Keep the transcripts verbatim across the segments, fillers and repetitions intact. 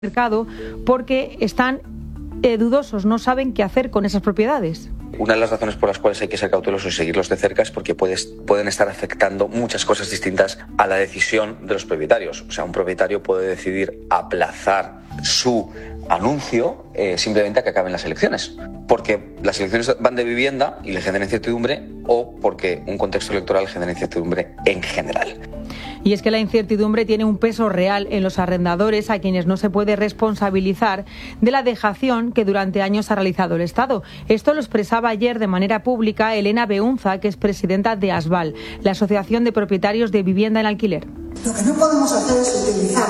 mercado porque están eh, dudosos, no saben qué hacer con esas propiedades. Una de las razones por las cuales hay que ser cautelosos y seguirlos de cerca es porque puedes, pueden estar afectando muchas cosas distintas a la decisión de los propietarios. O sea, un propietario puede decidir aplazar su anuncio eh, simplemente a que acaben las elecciones, porque las elecciones van de vivienda y le generan incertidumbre, o porque un contexto electoral genera incertidumbre en general. Y es que la incertidumbre tiene un peso real en los arrendadores, a quienes no se puede responsabilizar de la dejación que durante años ha realizado el Estado. Esto lo expresaba ayer de manera pública Elena Beunza, que es presidenta de ASVAL, la Asociación de Propietarios de Vivienda en Alquiler. Lo que no podemos hacer es utilizar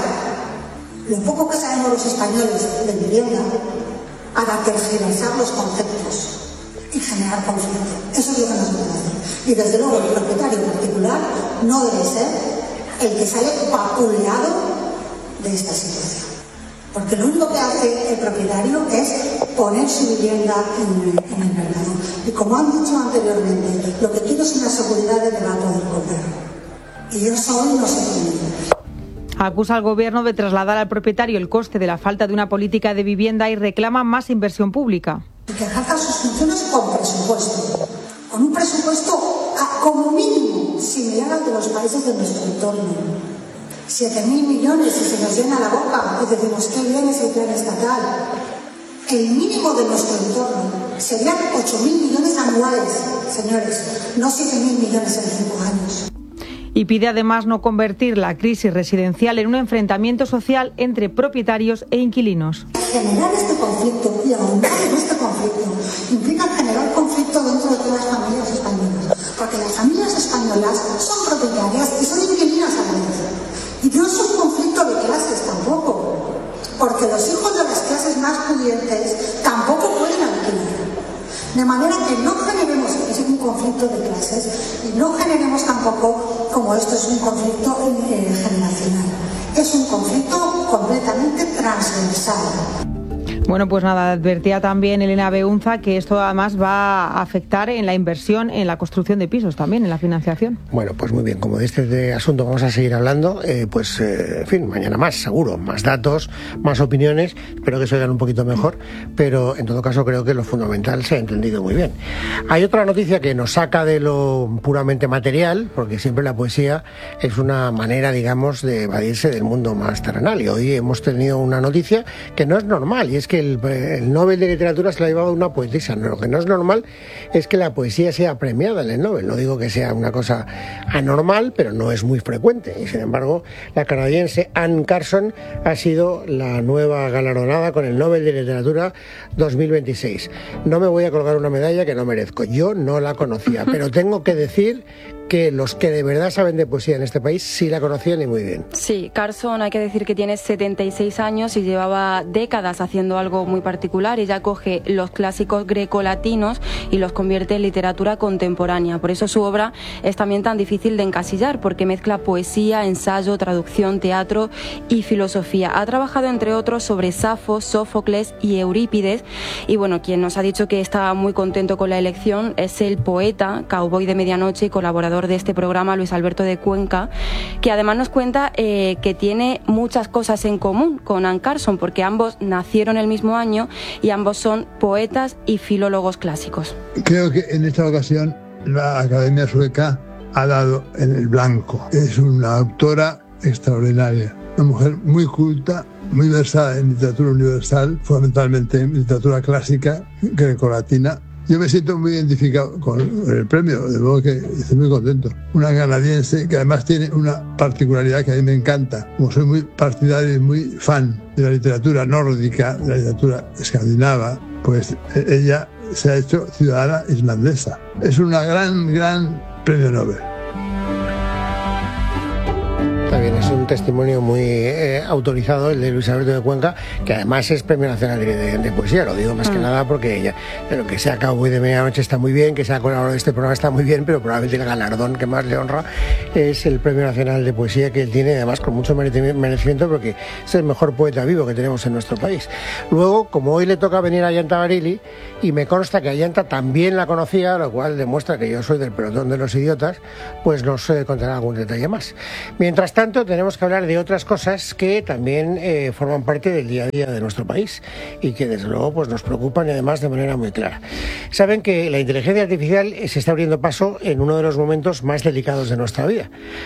lo poco que sabemos los españoles de vivienda para tergiversar los conceptos y generar conflicto. Eso es lo que no se puede hacer. Y desde luego el propietario particular no debe ser el que sale vapuleado de esta situación. Porque lo único que hace el propietario es poner su vivienda en, en el mercado. Y como han dicho anteriormente, lo que quiero es una seguridad de que va a poder comprar. Y eso hoy no se tiene. Acusa al Gobierno de trasladar al propietario el coste de la falta de una política de vivienda y reclama más inversión pública. Y que ejerza sus funciones con presupuesto. Con un presupuesto a, como mínimo similar al de los países de nuestro entorno. siete mil millones y se nos llena la boca y decimos qué bien es el plan estatal. El mínimo de nuestro entorno serían ocho mil millones anuales, señores, no siete mil millones en cinco años. Y pide además no convertir la crisis residencial en un enfrentamiento social entre propietarios e inquilinos. Generar este conflicto y aumentar en este conflicto implica generar conflicto dentro de todas las familias españolas, porque las familias españolas son propietarias y son inquilinas a la vez. Y no es un conflicto de clases tampoco, porque los hijos de las clases más pudientes tampoco pueden alquilar. De manera que no generemos un conflicto de clases y no generemos tampoco, como esto es un conflicto eh, generacional. Es un conflicto completamente transversal. Bueno, pues nada, advertía también Elena Beunza que esto además va a afectar en la inversión, en la construcción de pisos también, en la financiación. Bueno, pues muy bien, como de este asunto vamos a seguir hablando, eh, pues eh, en fin, mañana más, seguro, más datos, más opiniones, espero que se oigan un poquito mejor, pero en todo caso creo que lo fundamental se ha entendido muy bien. Hay otra noticia que nos saca de lo puramente material, porque siempre la poesía es una manera, digamos, de evadirse del mundo más terrenal, y hoy hemos tenido una noticia que no es normal, y es que El, el Nobel de Literatura se lo ha llevado una poetisa. Lo que no es normal es que la poesía sea premiada en el Nobel. No digo que sea una cosa anormal, pero no es muy frecuente. Y sin embargo, la canadiense Anne Carson ha sido la nueva galardonada con el Nobel de Literatura dos mil veintiséis. No me voy a colgar una medalla que no merezco. Yo no la conocía, pero tengo que decir que los que de verdad saben de poesía en este país sí la conocían y muy bien. Sí, Carson hay que decir que tiene setenta y seis años y llevaba décadas haciendo algo muy particular. Ella coge los clásicos grecolatinos y los convierte en literatura contemporánea. Por eso su obra es también tan difícil de encasillar, porque mezcla poesía, ensayo, traducción, teatro y filosofía. Ha trabajado entre otros sobre Safo, Sófocles y Eurípides. Y bueno, quien nos ha dicho que está muy contento con la elección es el poeta, cowboy de medianoche y colaborador de este programa, Luis Alberto de Cuenca, que además nos cuenta eh, que tiene muchas cosas en común con Anne Carson, porque ambos nacieron el mismo año y ambos son poetas y filólogos clásicos. Creo que en esta ocasión la Academia Sueca ha dado en el blanco. Es una autora extraordinaria, una mujer muy culta, muy versada en literatura universal, fundamentalmente en literatura clásica grecolatina. Yo me siento muy identificado con el premio, de modo que estoy muy contento. Una canadiense que además tiene una particularidad que a mí me encanta. Como soy muy partidario y muy fan de la literatura nórdica, de la literatura escandinava, pues ella se ha hecho ciudadana islandesa. Es una gran, gran premio Nobel. Está bien, es un testimonio muy eh, autorizado el de Luis Alberto de Cuenca, que además es Premio Nacional de, de, de Poesía. Lo digo más mm. que nada porque ella, pero que sea cowboy de medianoche está muy bien, que sea colaborador de este programa está muy bien, pero probablemente el galardón que más le honra es el Premio Nacional de Poesía que él tiene, además con mucho merecimiento, porque es el mejor poeta vivo que tenemos en nuestro país. Luego, como hoy le toca venir a Ayanta Barili, y me consta que Ayanta también la conocía, lo cual demuestra que yo soy del pelotón de los idiotas, pues nos eh, contará algún detalle más. Mientras tanto, tanto, tenemos que hablar de otras cosas que también eh, forman parte del día a día de nuestro país y que desde luego pues, nos preocupan y además de manera muy clara. Saben que la inteligencia artificial se está abriendo paso en uno de los momentos más delicados de nuestra vida,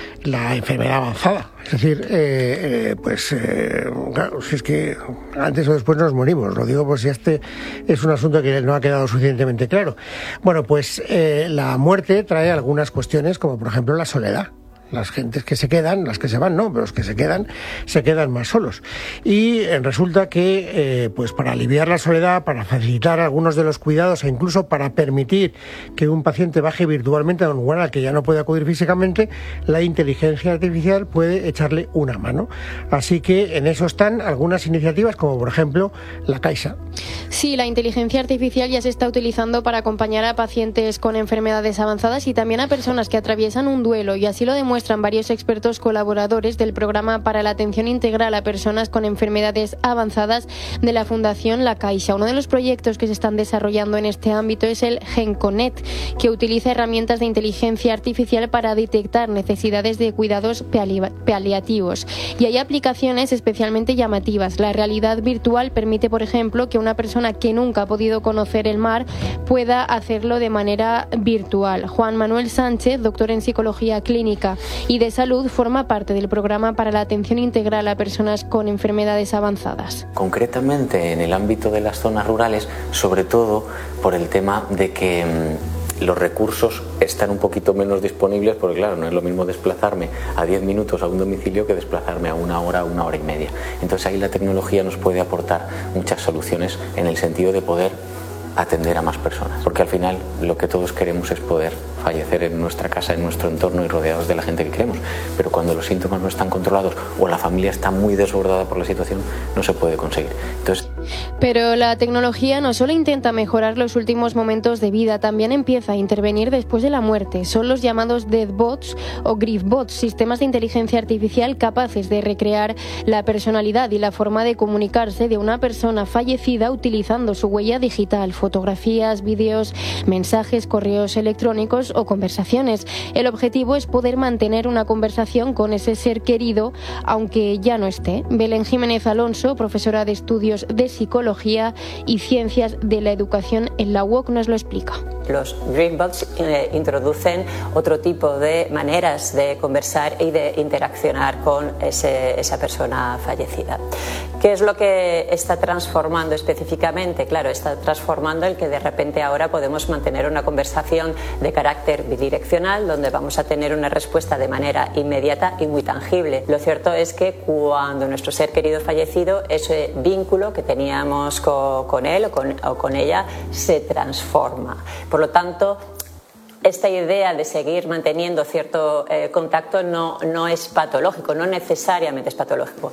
la enfermedad avanzada. Es decir, eh, eh, pues eh, claro, si es que antes o después nos morimos. Lo digo por si este es un asunto que no ha quedado suficientemente claro. Bueno, pues eh, la muerte trae algunas cuestiones, como por ejemplo la soledad. Las gentes que se quedan, las que se van no, pero los que se quedan, se quedan más solos. Y eh, resulta que, eh, pues para aliviar la soledad, para facilitar algunos de los cuidados e incluso para permitir que un paciente baje virtualmente a un lugar al que ya no puede acudir físicamente, la inteligencia artificial puede echarle una mano. Así que en eso están algunas iniciativas, como por ejemplo la Caixa. Sí, la inteligencia artificial ya se está utilizando para acompañar a pacientes con enfermedades avanzadas y también a personas que atraviesan un duelo, y así lo demuestra muestran varios expertos colaboradores del programa para la atención integral a personas con enfermedades avanzadas de la Fundación La Caixa. Uno de los proyectos que se están desarrollando en este ámbito es el GenConnect, que utiliza herramientas de inteligencia artificial para detectar necesidades de cuidados paliativos. Y hay aplicaciones especialmente llamativas. La realidad virtual permite, por ejemplo, que una persona que nunca ha podido conocer el mar pueda hacerlo de manera virtual. Juan Manuel Sánchez, doctor en Psicología Clínica y de Salud, forma parte del programa para la atención integral a personas con enfermedades avanzadas. Concretamente en el ámbito de las zonas rurales, sobre todo por el tema de que mmm, los recursos están un poquito menos disponibles, porque claro, no es lo mismo desplazarme a diez minutos a un domicilio que desplazarme a una hora, una hora y media. Entonces ahí la tecnología nos puede aportar muchas soluciones en el sentido de poder atender a más personas, porque al final lo que todos queremos es poder fallecer en nuestra casa, en nuestro entorno y rodeados de la gente que queremos, pero cuando los síntomas no están controlados o la familia está muy desbordada por la situación, no se puede conseguir. Entonces, pero la tecnología no solo intenta mejorar los últimos momentos de vida, también empieza a intervenir después de la muerte. Son los llamados deathbots o griefbots, sistemas de inteligencia artificial capaces de recrear la personalidad y la forma de comunicarse de una persona fallecida utilizando su huella digital, fotografías, vídeos, mensajes, correos electrónicos o conversaciones. El objetivo es poder mantener una conversación con ese ser querido, aunque ya no esté. Belén Jiménez Alonso, profesora de Estudios de Psicología y Ciencias de la Educación en la U O C, nos lo explica. Los griefbots eh, introducen otro tipo de maneras de conversar y de interaccionar con ese, esa persona fallecida. ¿Qué es lo que está transformando específicamente? Claro, está transformando el que de repente ahora podemos mantener una conversación de carácter bidireccional, donde vamos a tener una respuesta de manera inmediata y muy tangible. Lo cierto es que cuando nuestro ser querido fallecido, ese vínculo que teníamos con, con él o con, o con ella se transforma. Por lo tanto, esta idea de seguir manteniendo cierto eh, contacto no, no es patológico, no necesariamente es patológico.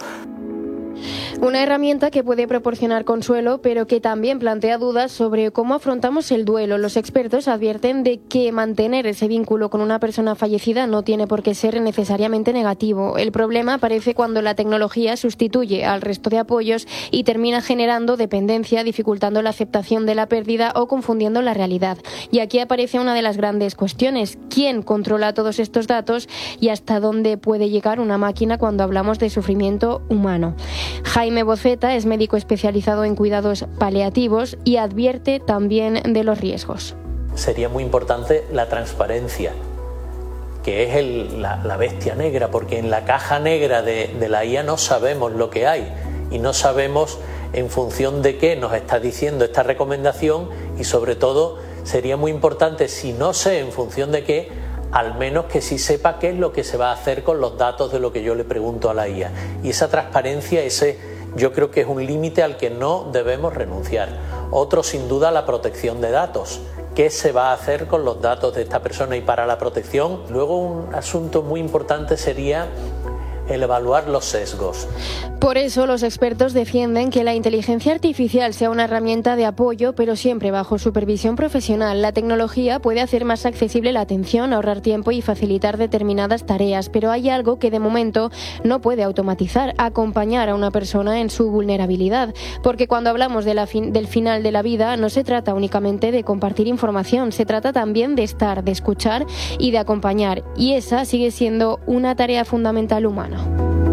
Una herramienta que puede proporcionar consuelo, pero que también plantea dudas sobre cómo afrontamos el duelo. Los expertos advierten de que mantener ese vínculo con una persona fallecida no tiene por qué ser necesariamente negativo. El problema aparece cuando la tecnología sustituye al resto de apoyos y termina generando dependencia, dificultando la aceptación de la pérdida o confundiendo la realidad. Y aquí aparece una de las grandes cuestiones: ¿quién controla todos estos datos y hasta dónde puede llegar una máquina cuando hablamos de sufrimiento humano? Jaime Boceta es médico especializado en cuidados paliativos y advierte también de los riesgos. Sería muy importante la transparencia, que es el, la, la bestia negra, porque en la caja negra de, de la I A no sabemos lo que hay y no sabemos en función de qué nos está diciendo esta recomendación, y sobre todo sería muy importante, si no sé en función de qué, al menos que sí sepa qué es lo que se va a hacer con los datos de lo que yo le pregunto a la I A. Y esa transparencia, ese yo creo que es un límite al que no debemos renunciar. Otro, sin duda, la protección de datos. ¿Qué se va a hacer con los datos de esta persona? Y para la protección, luego un asunto muy importante sería el evaluar los sesgos. Por eso los expertos defienden que la inteligencia artificial sea una herramienta de apoyo, pero siempre bajo supervisión profesional. La tecnología puede hacer más accesible la atención, ahorrar tiempo y facilitar determinadas tareas, pero hay algo que de momento no puede automatizar: acompañar a una persona en su vulnerabilidad. Porque cuando hablamos de la fin- del final de la vida, no se trata únicamente de compartir información, se trata también de estar, de escuchar y de acompañar. Y esa sigue siendo una tarea fundamental humana. semana.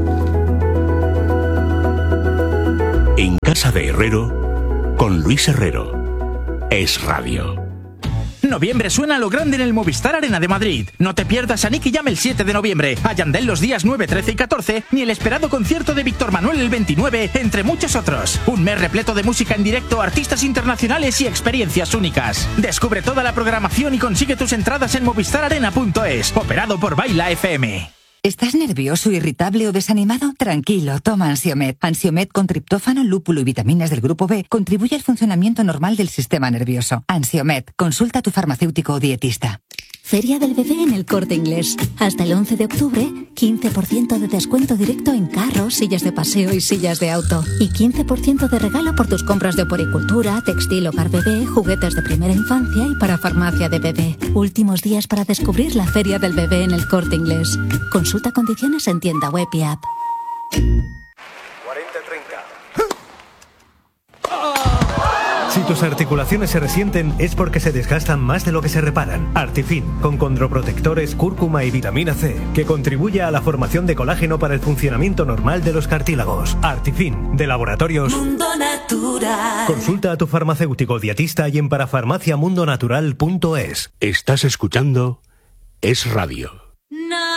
En Casa de Herrero, con Luis Herrero. Es Radio. Noviembre suena a lo grande en el Movistar Arena de Madrid. No te pierdas a Nicky Jam el siete de noviembre, a Yandel los días nueve, trece y catorce, ni el esperado concierto de Víctor Manuel el veintinueve, entre muchos otros. Un mes repleto de música en directo, artistas internacionales y experiencias únicas. Descubre toda la programación y consigue tus entradas en movistar arena punto es, operado por Baila F M. ¿Estás nervioso, irritable o desanimado? Tranquilo, toma Ansiomed. Ansiomed con triptófano, lúpulo y vitaminas del grupo B contribuye al funcionamiento normal del sistema nervioso. Ansiomed, consulta a tu farmacéutico o dietista. Feria del Bebé en El Corte Inglés. Hasta el once de octubre, quince por ciento de descuento directo en carros, sillas de paseo y sillas de auto. Y quince por ciento de regalo por tus compras de oporicultura, textil, hogar bebé, juguetes de primera infancia y para farmacia de bebé. Últimos días para descubrir la Feria del Bebé en El Corte Inglés. Consulta condiciones en tienda web y app. cuarenta treinta. Si tus articulaciones se resienten es porque se desgastan más de lo que se reparan. Artifin, con condroprotectores, cúrcuma y vitamina C, que contribuye a la formación de colágeno para el funcionamiento normal de los cartílagos. Artifin, de Laboratorios Mundo Natural. Consulta a tu farmacéutico dietista y en parafarmacia mundo natural punto es. Estás escuchando Es Radio.